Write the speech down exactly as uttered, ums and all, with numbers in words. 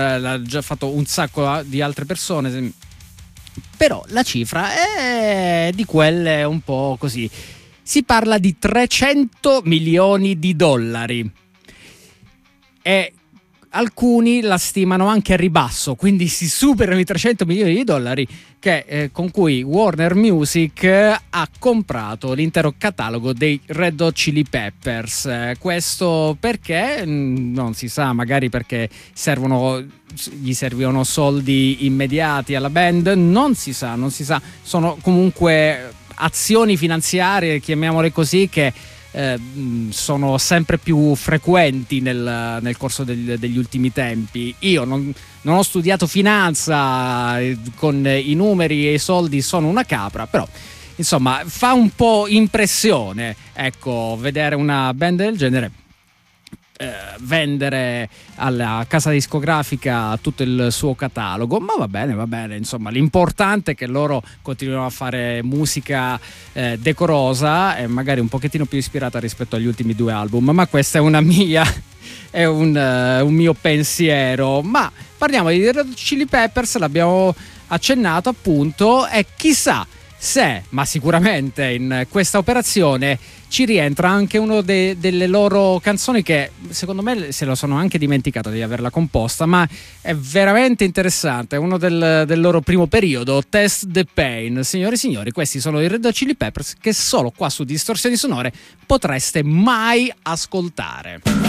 eh, l'ha già fatto un sacco di altre persone, però la cifra è di quelle un po' così. Si parla di trecento milioni di dollari e alcuni la stimano anche a ribasso, quindi si superano i trecento milioni di dollari che, eh, con cui Warner Music ha comprato l'intero catalogo dei Red Hot Chili Peppers. Eh, questo perché? Non si sa, magari perché servono, gli servivano soldi immediati alla band, non si sa, non si sa. Sono comunque azioni finanziarie, chiamiamole così, che Eh, sono sempre più frequenti nel, nel corso del, degli ultimi tempi. Io non, non ho studiato finanza, con i numeri e i soldi sono una capra, però insomma fa un po' impressione, ecco, vedere una band del genere eh, vendere alla casa discografica tutto il suo catalogo. Ma va bene, va bene, insomma, l'importante è che loro continuino a fare musica eh, decorosa e magari un pochettino più ispirata rispetto agli ultimi due album, ma questa è una mia è un, uh, un mio pensiero. Ma parliamo di Red Hot Chili Peppers, l'abbiamo accennato appunto, e chissà se, ma sicuramente in questa operazione ci rientra anche uno de- delle loro canzoni che secondo me se lo sono anche dimenticato di averla composta, ma è veramente interessante, è uno del, del loro primo periodo, Test the Pain. Signori e signori, questi sono i Red Hot Chili Peppers, che solo qua su Distorsioni Sonore potreste mai ascoltare.